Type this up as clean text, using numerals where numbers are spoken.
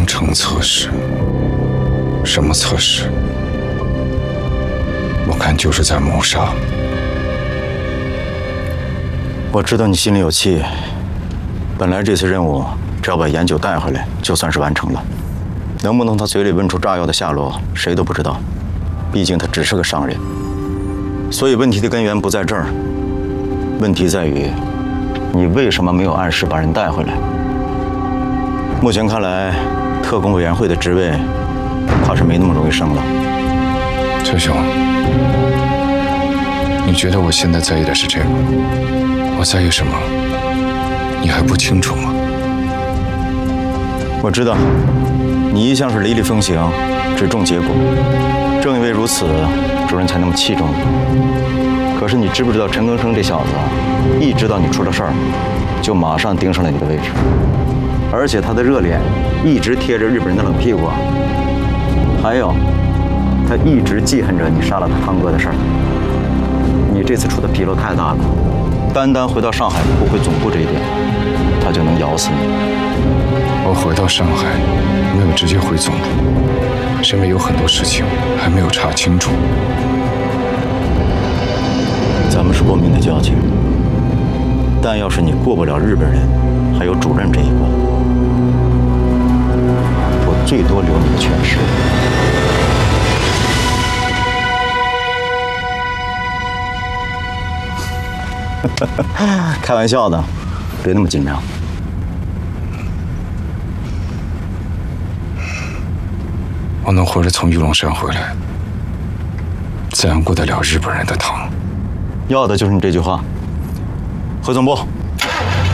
工程测试？什么测试？我看就是在谋杀。 我知道你心里有气。本来这次任务只要把严九带回来，就算是完成了。能不能他嘴里问出炸药的下落，谁都不知道。毕竟他只是个商人。所以问题的根源不在这儿，问题在于你为什么没有按时把人带回来？目前看来，特工委员会的职位怕是没那么容易升了。 陈兄，你觉得我现在在意的是这个？我在意什么？你还不清楚吗？ 我知道，你一向是雷厉风行，只重结果。正因为如此，主任才那么器重你。可是你知不知道陈庚生这小子，一知道你出了事儿，就马上盯上了你的位置，而且他的热脸一直贴着日本人的冷屁股。还有，他一直记恨着你杀了他汤哥的事儿。你这次出的纰漏太大了，单单回到上海部会总部这一点，他就能咬死你。 我回到上海，没有直接回总部，是因为有很多事情还没有查清楚。 咱们是过命的交情，但要是你过不了日本人还有主任这一关，我最多留你个全尸。开玩笑的，别那么紧张。 我能活着从玉龙山回来，自然过得了日本人的汤。 要的就是你这句话。回总部。